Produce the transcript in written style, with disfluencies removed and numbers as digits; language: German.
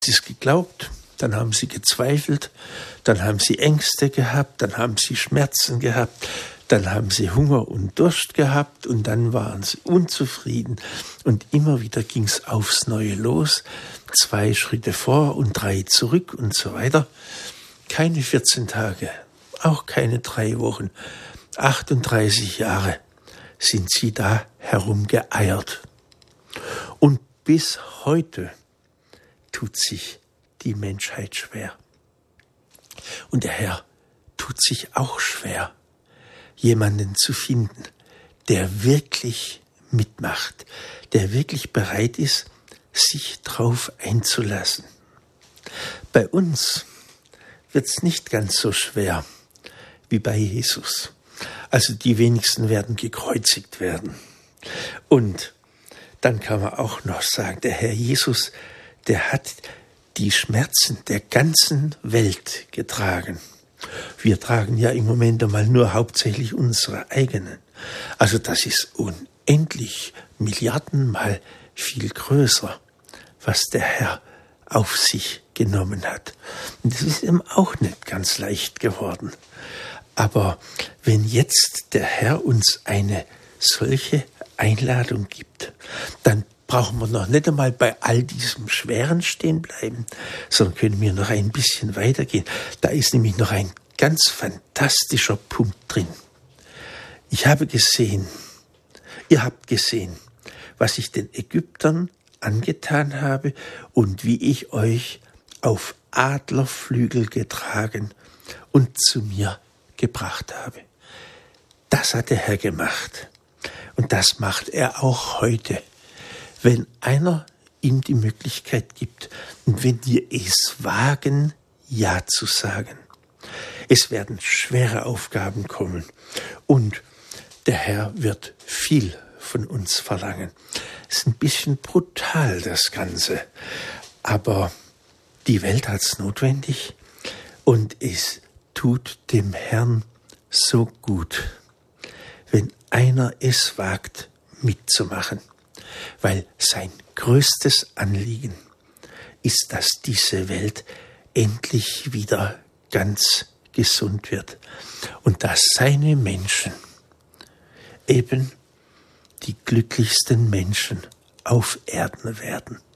sie es geglaubt, dann haben sie gezweifelt, dann haben sie Ängste gehabt, dann haben sie Schmerzen gehabt, dann haben sie Hunger und Durst gehabt und dann waren sie unzufrieden und immer wieder ging es aufs Neue los, 2 Schritte vor und 3 zurück und so weiter. Keine 14 Tage, auch keine 3 Wochen, 38 Jahre sind sie da herumgeeiert. Und bis heute tut sich die Menschheit schwer. Und der Herr tut sich auch schwer, jemanden zu finden, der wirklich mitmacht, der wirklich bereit ist, sich drauf einzulassen. Bei uns wird's nicht ganz so schwer wie bei Jesus. Also die wenigsten werden gekreuzigt werden. Und dann kann man auch noch sagen, der Herr Jesus, der hat die Schmerzen der ganzen Welt getragen. Wir tragen ja im Moment einmal nur hauptsächlich unsere eigenen. Also das ist unendlich Milliardenmal viel größer, was der Herr auf sich genommen hat. Und das ist ihm auch nicht ganz leicht geworden. Aber wenn jetzt der Herr uns eine solche Einladung gibt, dann brauchen wir noch nicht einmal bei all diesem Schweren stehen bleiben, sondern können wir noch ein bisschen weitergehen. Da ist nämlich noch ein ganz fantastischer Punkt drin. Ihr habt gesehen, was ich den Ägyptern angetan habe und wie ich euch auf Adlerflügel getragen und zu mir gebracht habe. Das hat der Herr gemacht. Und das macht er auch heute. Wenn einer ihm die Möglichkeit gibt und wenn wir es wagen, Ja zu sagen. Es werden schwere Aufgaben kommen und der Herr wird viel von uns verlangen. Es ist ein bisschen brutal, das Ganze, aber die Welt hat's notwendig und es tut dem Herrn so gut, wenn einer es wagt, mitzumachen. Weil sein größtes Anliegen ist, dass diese Welt endlich wieder ganz gesund wird und dass seine Menschen eben die glücklichsten Menschen auf Erden werden.